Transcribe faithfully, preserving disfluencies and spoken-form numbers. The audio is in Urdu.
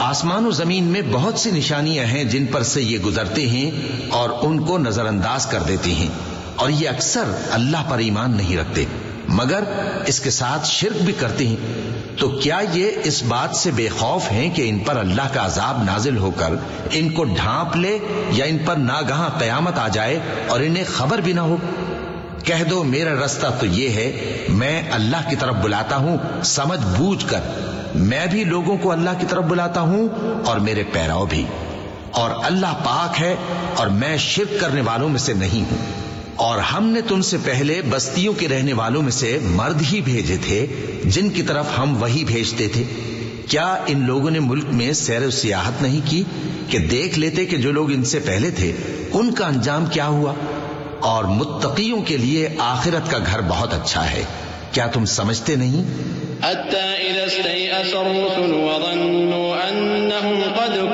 آسمان و زمین میں بہت سی نشانیاں ہیں جن پر سے یہ گزرتے ہیں اور ان کو نظر انداز کر دیتے ہیں، اور یہ اکثر اللہ پر ایمان نہیں رکھتے مگر اس کے ساتھ شرک بھی کرتے ہیں۔ تو کیا یہ اس بات سے بے خوف ہیں کہ ان پر اللہ کا عذاب نازل ہو کر ان کو ڈھانپ لے، یا ان پر ناگہاں قیامت آ جائے اور انہیں خبر بھی نہ ہو؟ کہہ دو میرا رستہ تو یہ ہے، میں اللہ کی طرف بلاتا ہوں سمجھ بوجھ کر، میں بھی لوگوں کو اللہ کی طرف بلاتا ہوں اور میرے پیراؤ بھی، اور اللہ پاک ہے اور میں شرک کرنے والوں میں سے نہیں ہوں۔ اور ہم نے تم سے پہلے بستیوں کے رہنے والوں میں سے مرد ہی بھیجے تھے جن کی طرف ہم وہی بھیجتے تھے۔ کیا ان لوگوں نے ملک میں سیر و سیاحت نہیں کی کہ دیکھ لیتے کہ جو لوگ ان سے پہلے تھے ان کا انجام کیا ہوا؟ اور متقیوں کے لیے آخرت کا گھر بہت اچھا ہے، کیا تم سمجھتے نہیں؟ حتى إذا استيأس الرسل وظنوا أنهم قد